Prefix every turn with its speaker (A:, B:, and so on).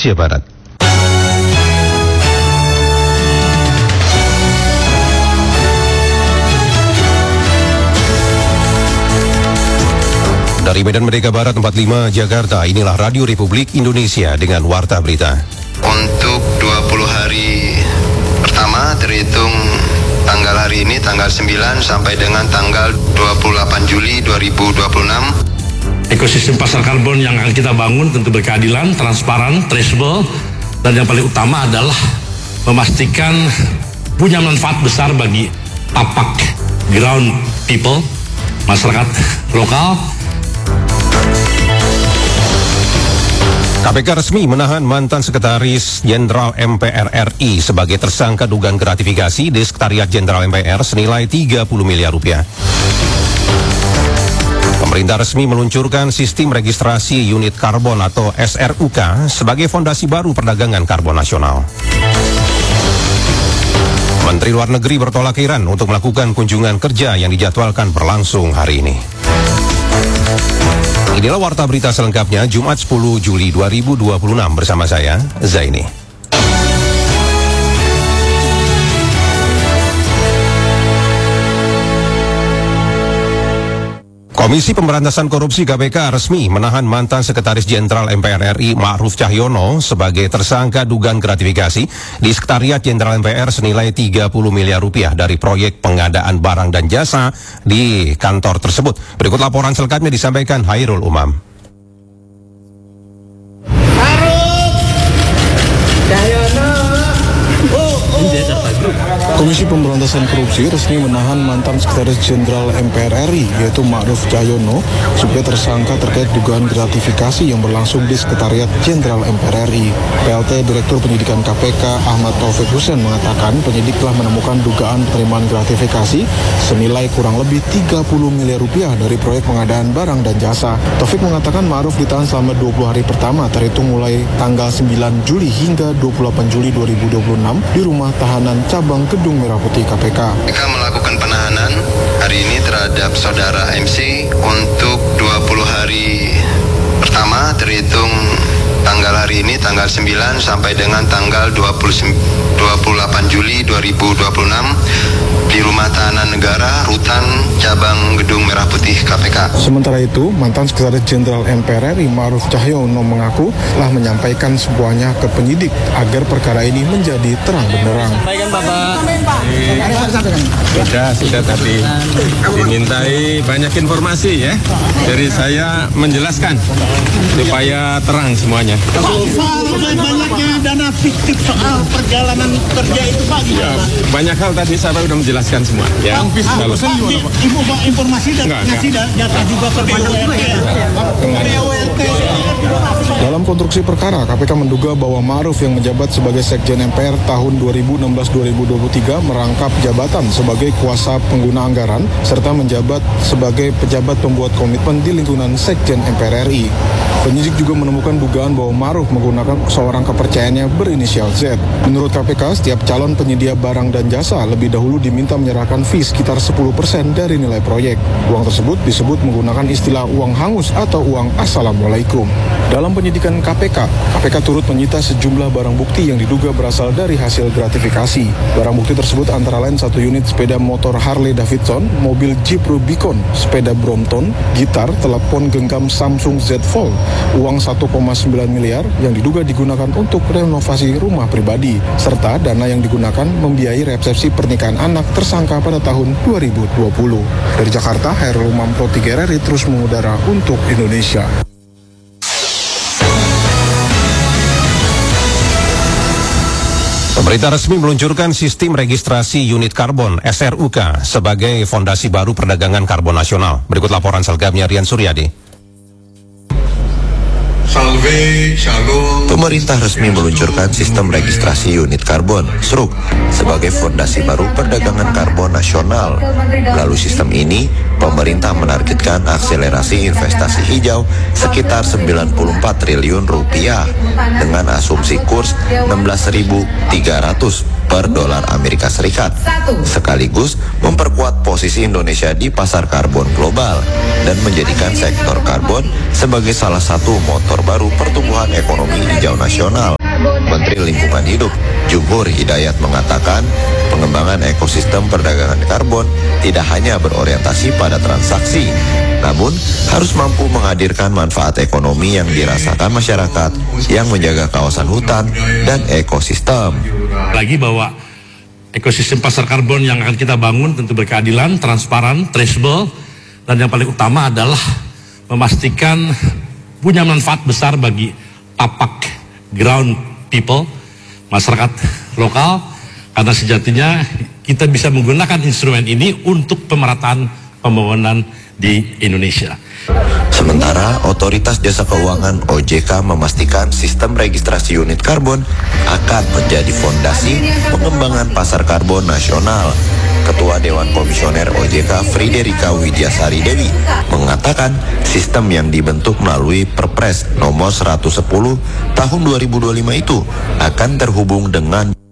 A: Indonesia Barat. Dari Medan Merdeka Barat 45 Jakarta, inilah Radio Republik Indonesia dengan Warta Berita.
B: Untuk 20 hari pertama terhitung tanggal hari ini, tanggal 9 sampai dengan tanggal 28 Juli 2026.
C: Ekosistem pasar karbon yang akan kita bangun tentu berkeadilan, transparan, traceable, dan yang paling utama adalah memastikan punya manfaat besar bagi tapak ground people, masyarakat lokal.
A: KPK resmi menahan mantan Sekretaris Jenderal MPR RI sebagai tersangka dugaan gratifikasi di Sekretariat Jenderal MPR senilai 30 miliar rupiah. Pemerintah resmi meluncurkan sistem registrasi unit karbon atau SRUK sebagai fondasi baru perdagangan karbon nasional. Menteri Luar Negeri bertolak ke Iran untuk melakukan kunjungan kerja yang dijadwalkan berlangsung hari ini. Inilah Warta Berita selengkapnya Jumat 10 Juli 2026 bersama saya, Zaini. Komisi Pemberantasan Korupsi KPK resmi menahan mantan Sekretaris Jenderal MPR RI Ma'ruf Cahyono sebagai tersangka dugaan gratifikasi di Sekretariat Jenderal MPR senilai 30 miliar rupiah dari proyek pengadaan barang dan jasa di kantor tersebut. Berikut laporan selengkapnya disampaikan Hairul Umam.
D: Komisi Pemberantasan Korupsi resmi menahan mantan Sekretaris Jenderal MPR RI yaitu Ma'ruf Cahyono sebagai tersangka terkait dugaan gratifikasi yang berlangsung di Sekretariat Jenderal MPR RI. PLT Direktur Penyidikan KPK Ahmad Taufik Hussein mengatakan penyidik telah menemukan dugaan penerimaan gratifikasi senilai kurang lebih 30 miliar rupiah dari proyek pengadaan barang dan jasa. Taufik mengatakan Ma'ruf ditahan selama 20 hari pertama terhitung mulai tanggal 9 Juli hingga 28 Juli 2026 di rumah tahanan cabang Gedung Merah Putih KPK.
B: KPK melakukan penahanan hari ini terhadap saudara MC untuk 20 hari pertama terhitung tanggal hari ini, tanggal 9 sampai dengan tanggal 28 Juli 2026 di Rumah Tahanan Negara Rutan Cabang Gedung Merah Putih KPK.
D: Sementara itu, mantan Sekretaris Jenderal MPR RI Ma'ruf Cahyono mengaku telah menyampaikan semuanya ke penyidik agar perkara ini menjadi terang benderang.
E: Sampaikan Bapak.
F: Sudah tadi dimintai banyak informasi ya. Dari saya menjelaskan supaya terang semuanya.
E: Banyaknya dana fiktif soal perjalanan kerja itu Pak.
F: Ya, banyak hal tadi saya sudah menjelaskan semua. Ya. Kalau
E: Ibu Pak informasi dan ngasih data juga ke BUMT.
D: Dalam konstruksi perkara, KPK menduga bahwa Ma'ruf yang menjabat sebagai Sekjen MPR tahun 2016-2023 merangkap jabatan sebagai kuasa pengguna anggaran serta menjabat sebagai pejabat pembuat komitmen di lingkungan Sekjen MPR RI. Penyidik juga menemukan dugaan bahwa Ma'ruf menggunakan seorang kepercayaannya berinisial Z. Menurut KPK, setiap calon penyedia barang dan jasa lebih dahulu diminta menyerahkan fee sekitar 10% dari nilai proyek. Uang tersebut disebut menggunakan istilah uang hangus atau uang assalamualaikum. Dalam penyidikan KPK turut menyita sejumlah barang bukti yang diduga berasal dari hasil gratifikasi. Barang bukti tersebut antara lain 1 unit sepeda motor Harley Davidson, mobil Jeep Rubicon, sepeda Brompton, gitar, telepon genggam Samsung Z Fold, uang 1,9 miliar yang diduga digunakan untuk renovasi rumah pribadi, serta dana yang digunakan membiayai resepsi pernikahan anak tersangka pada tahun 2020. Dari Jakarta, Hairul Umam Pro 3 RRI terus mengudara untuk Indonesia.
A: Pemerintah resmi meluncurkan sistem registrasi unit karbon SRUK sebagai fondasi baru perdagangan karbon nasional. Berikut laporan selengkapnya Rian Suryadi.
G: Pemerintah resmi meluncurkan sistem registrasi unit karbon (SRUK) sebagai fondasi baru perdagangan karbon nasional. Melalui sistem ini, pemerintah menargetkan akselerasi investasi hijau sekitar 94 triliun rupiah dengan asumsi kurs 16.300 per dolar Amerika Serikat, sekaligus memperkuat posisi Indonesia di pasar karbon global dan menjadikan sektor karbon sebagai salah satu motor baru pertumbuhan ekonomi hijau nasional. Menteri Lingkungan Hidup Jumhur Hidayat mengatakan pengembangan ekosistem perdagangan karbon tidak hanya berorientasi pada transaksi, namun harus mampu menghadirkan manfaat ekonomi yang dirasakan masyarakat yang menjaga kawasan hutan dan ekosistem.
C: Lagi bahwa ekosistem pasar karbon yang akan kita bangun tentu berkeadilan, transparan, traceable, dan yang paling utama adalah memastikan punya manfaat besar bagi tapak ground people, masyarakat lokal, karena sejatinya kita bisa menggunakan instrumen ini untuk pemerataan pembangunan di Indonesia.
G: Sementara Otoritas Jasa Keuangan OJK memastikan sistem registrasi unit karbon akan menjadi fondasi pengembangan pasar karbon nasional. Ketua Dewan Komisioner OJK Friderika Widyasari Dewi mengatakan sistem yang dibentuk melalui Perpres nomor 110 tahun 2025 itu akan terhubung dengan